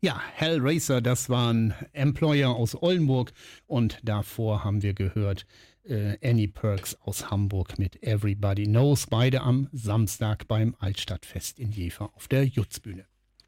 Ja, Hellraiser, das waren Employer aus Oldenburg und davor haben wir gehört Annie Perks aus Hamburg mit Everybody Knows, beide am Samstag beim Altstadtfest in Jever auf der Jutzbühne.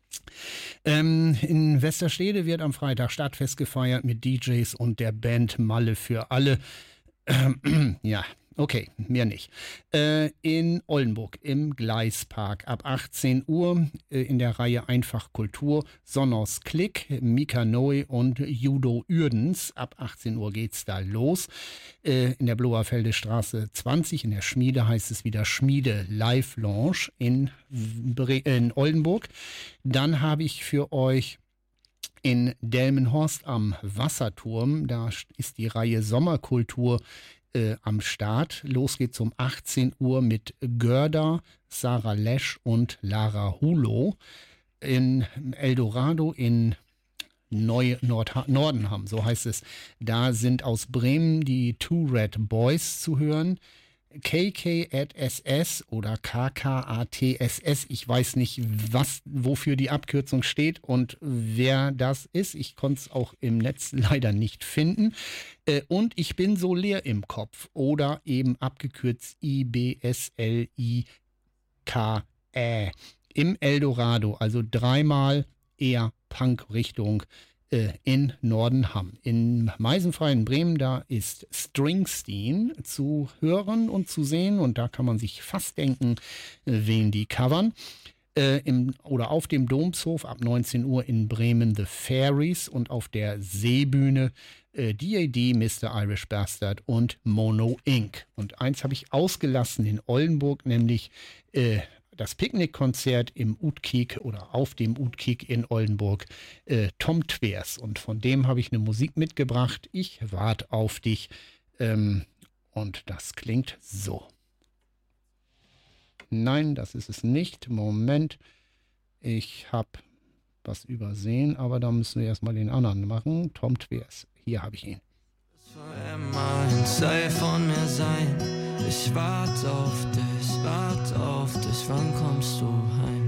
In Westerstede wird am Freitag Stadtfest gefeiert mit DJs und der Band Malle für alle. Ja, okay, mehr nicht. In Oldenburg im Gleispark ab 18 Uhr in der Reihe Einfach Kultur, Sonos Klick, Mika Noe und Judo Uerdens. Ab 18 Uhr geht's da los. In der Bloerfelde Straße 20, in der Schmiede heißt es wieder Schmiede Live Lounge in Oldenburg. Dann habe ich für euch in Delmenhorst am Wasserturm, da ist die Reihe Sommerkultur am Start. Los geht's um 18 Uhr mit Görda, Sarah Lesch und Lara Hulo. In Eldorado in Nordenham, so heißt es. Da sind aus Bremen die Two Red Boys zu hören. KKATSS oder KKATSS, ich weiß nicht, wofür die Abkürzung steht und wer das ist. Ich konnte es auch im Netz leider nicht finden. Und ich bin so leer im Kopf oder eben abgekürzt IBSLIKE im Eldorado, also dreimal eher Punk-Richtung in Nordenham. In Meisenfrei in Bremen, da ist Springsteen zu hören und zu sehen und da kann man sich fast denken, wen die covern. Oder auf dem Domshof ab 19 Uhr in Bremen The Fairies und auf der Seebühne D.A.D., Mr. Irish Bastard und Mono Inc. Und eins habe ich ausgelassen in Oldenburg, nämlich das Picknickkonzert im Utkik oder auf dem Utkik in Oldenburg, Tom Twers. Und von dem habe ich eine Musik mitgebracht. Ich warte auf dich. Und das klingt so. Nein, das ist es nicht. Moment. Ich habe was übersehen, aber da müssen wir erstmal den anderen machen. Tom Twers. Hier habe ich ihn. Es soll immer ein Teil von mir sein. Ich warte auf dich, wann kommst du heim?